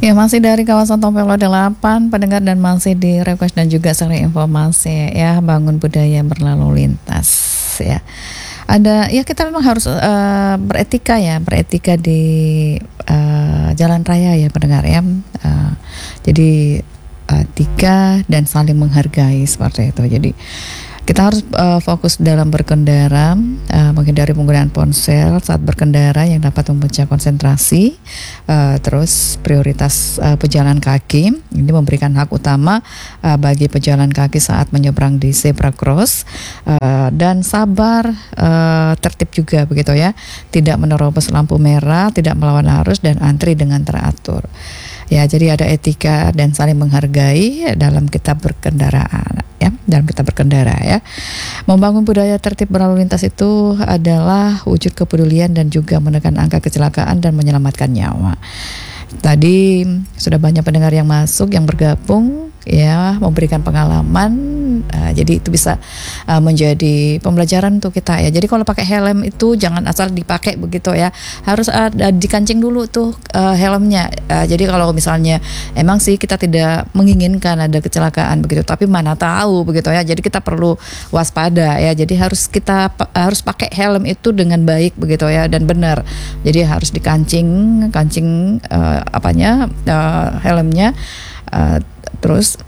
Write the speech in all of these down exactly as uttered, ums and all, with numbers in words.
Ya, masih dari kawasan Tompelo delapan, pendengar, dan masih di request dan juga seri informasi ya, bangun budaya berlalu lintas ya. Ada ya, kita memang harus uh, beretika ya, beretika di uh, jalan raya ya pendengar ya. Uh, jadi uh, etika dan saling menghargai seperti itu. Jadi kita harus uh, fokus dalam berkendara, uh, menghindari penggunaan ponsel saat berkendara yang dapat memecah konsentrasi. Uh, terus prioritas uh, pejalan kaki, ini memberikan hak utama uh, bagi pejalan kaki saat menyeberang di zebra cross, uh, dan sabar, uh, tertib juga begitu ya, tidak menerobos lampu merah, tidak melawan arus, dan antri dengan teratur. Ya, jadi ada etika dan saling menghargai dalam kita berkendaraan ya, dalam kita berkendara ya. Membangun budaya tertib berlalu lintas itu adalah wujud kepedulian dan juga menekan angka kecelakaan dan menyelamatkan nyawa. Tadi sudah banyak pendengar yang masuk, yang bergabung ya, memberikan pengalaman, uh, jadi itu bisa uh, menjadi pembelajaran untuk kita ya. Jadi kalau pakai helm itu jangan asal dipakai begitu ya, harus ada dikancing dulu tuh uh, helmnya. Uh, jadi kalau misalnya emang sih kita tidak menginginkan ada kecelakaan begitu, tapi mana tahu begitu ya. Jadi kita perlu waspada ya. Jadi harus kita pa- harus pakai helm itu dengan baik begitu ya, dan benar. Jadi harus dikancing, kancing uh, apanya uh, helmnya. Uh, terus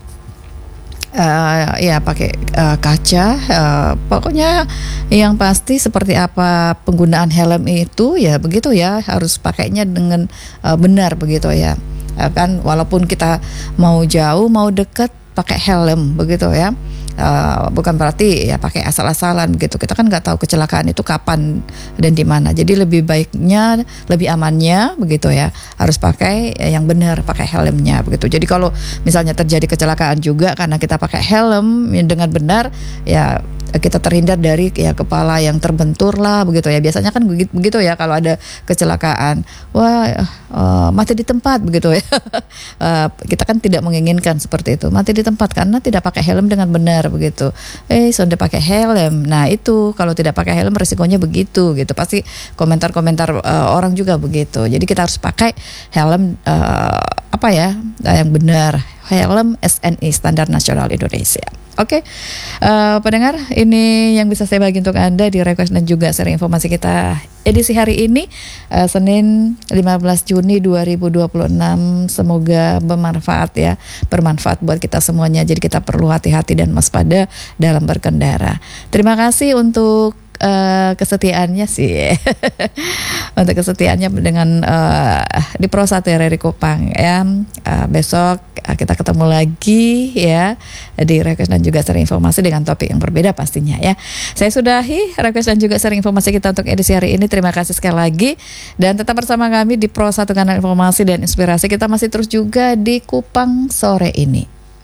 uh, ya pakai uh, kaca, uh, pokoknya yang pasti seperti apa penggunaan helm itu ya begitu ya, harus pakainya dengan uh, benar begitu ya. Uh, kan walaupun kita mau jauh mau dekat pakai helm begitu ya. Uh, bukan berarti ya pakai asal-asalan begitu. Kita kan nggak tahu kecelakaan itu kapan dan di mana. Jadi lebih baiknya, lebih amannya begitu ya, harus pakai yang benar, pakai helmnya begitu. Jadi kalau misalnya terjadi kecelakaan juga karena kita pakai helm dengan benar ya, kita terhindar dari ya kepala yang terbentur lah begitu ya. Biasanya kan begitu, begitu ya kalau ada kecelakaan. Wah, uh, mati di tempat begitu ya. uh, kita kan tidak menginginkan seperti itu. Mati di tempat karena tidak pakai helm dengan benar begitu. Eh, sudah pakai helm. Nah, itu kalau tidak pakai helm resikonya begitu gitu. Pasti komentar-komentar uh, orang juga begitu. Jadi kita harus pakai helm uh, apa ya? Yang benar. Helm S N I, Standar Nasional Indonesia. Oke, okay. uh, pendengar, ini yang bisa saya bagi untuk Anda di request dan juga seri informasi kita edisi hari ini, uh, Senin lima belas Juni dua ribu dua puluh enam. Semoga bermanfaat ya, bermanfaat buat kita semuanya. Jadi kita perlu hati-hati dan waspada dalam berkendara. Terima kasih untuk Uh, kesetiaannya sih untuk kesetiaannya dengan uh, di Pro satu R R I Kupang ya. Uh, besok uh, kita ketemu lagi ya di request dan juga seri informasi dengan topik yang berbeda pastinya ya. Saya sudahi request dan juga seri informasi kita untuk edisi hari ini. Terima kasih sekali lagi dan tetap bersama kami di Pro satu, kanal informasi dan inspirasi. Kita masih terus juga di Kupang sore ini.